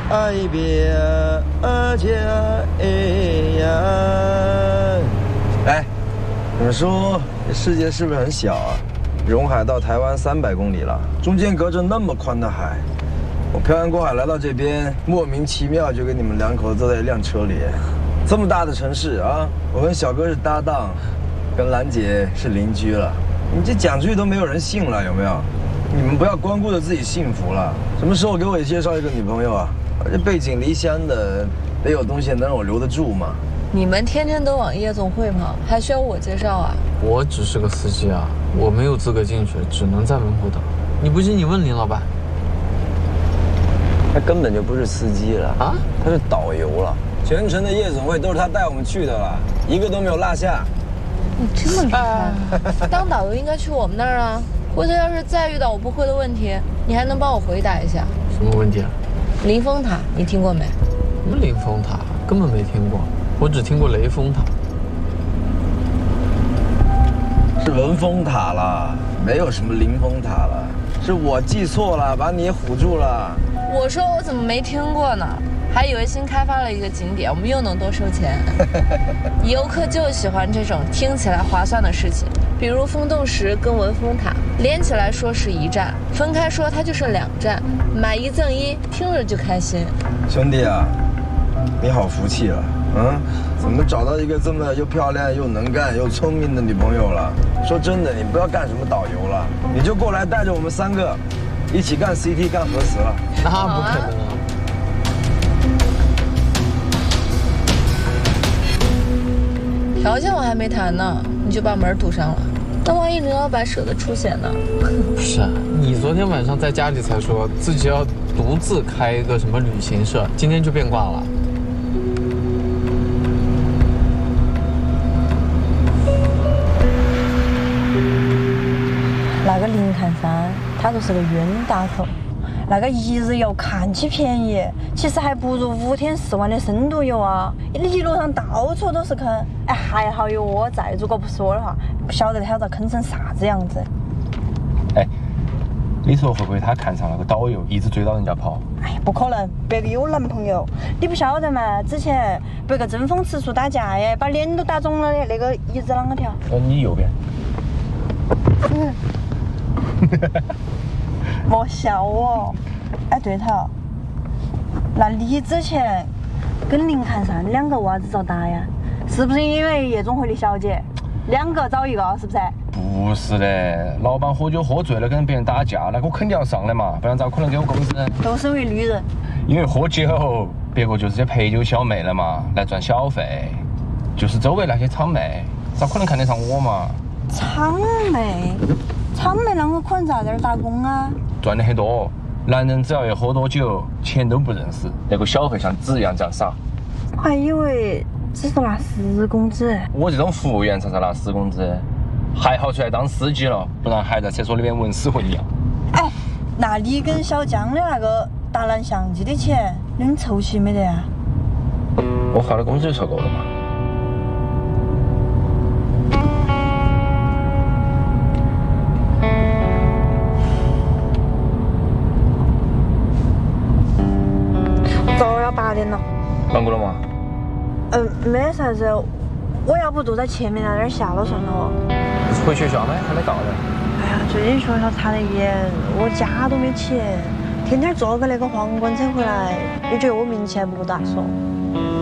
爱别家呀。哎，你们说这世界是不是很小啊？陇海到台湾300公里了，中间隔着那么宽的海。我漂洋过海来到这边，莫名其妙就跟你们2口子坐在一辆车里。这么大的城市啊，我跟小哥是搭档，跟兰姐是邻居了。你这讲出去都没有人信了，有没有？你们不要光顾着自己幸福了。什么时候给我也介绍一个女朋友啊？这背井离乡的，得有东西能让我留得住嘛。 你们天天都往夜总会跑，还需要我介绍啊？ 我只是个司机啊，我没有资格进去，只能在门口等。你不信你问林老板。 他根本就不是司机了啊，他是导游了。全程的夜总会都是他带我们去的了，一个都没有落下。 你这么厉害，当导游应该去我们那儿啊。回头要是再遇到我不会的问题，你还能帮我回答一下？ 什么问题啊？ 林峰塔，你听过没？ 什么林峰塔？根本没听过，我只听过雷峰塔。 是文峰塔了，没有什么林峰塔了，是我记错了，把你也唬住了。 我说我怎么没听过呢？还以为新开发了一个景点，我们又能多收钱。游客就喜欢这种听起来划算的事情，比如风洞石跟文峰塔连起来说是1站，分开说它就是2站，买1赠1，听着就开心。 兄弟啊，你好福气了，怎么找到一个这么又漂亮又能干又聪明的女朋友了？说真的，你不要干什么导游了，你就过来带着我们3个一起干 CT 干核磁了。 那不可能啊！ 条件我还没谈呢，你就把门堵上了，那万一林老板舍得出险呢？ 不是，你昨天晚上在家里才说自己要独自开一个什么旅行社，今天就变卦了。 那个林汉山，他就是个冤大头。那个1日游看起便宜，其实还不如5天4晚的深度游啊！一路上到处都是坑，哎，还好有我在，如果不是我的话，不晓得他要坑成啥子样子。 哎，你说会不会他看上那个导游，一直追到人家跑？ 哎，不可能，别个有男朋友，你不晓得嘛？之前别个争风吃醋打架耶，把脸都打肿了的，那个椅子啷个调？ 你右边。 莫笑我。哎，对头，那你之前跟林汉山2个娃子遭打呀？是不是因为夜总会的小姐2个找1个？是不是？ 不是的，老板喝酒喝醉了跟别人打架，那我肯定要上来嘛，不然咋可能给我工资？ 都身为女人， 因为喝酒，别个就是些陪酒小妹了嘛，来赚小费，就是周围那些厂妹，咋可能看得上我嘛？ 厂妹啷个可能在这儿打工啊？ 赚的很多，男人只要一喝多酒，钱都不认识，那个小费像纸一样这样撒。 我还以为只是拿10工资。 我这种服务员才拿10工资，还好出来当司机了，不然还在厕所里面闻屎闻尿。 哎，那你跟小江的那个打蓝相机的钱，你们凑齐没得啊？ 我发的工资就凑够了嘛。 8点了， 忙过了吗？ 没啥子，我要不就在前面那点下了算了。 回学校吗？还没到呢。 哎呀，最近学校查得严，我家都没钱，天天坐个那个皇冠车回来，你觉得我名气还不够大说？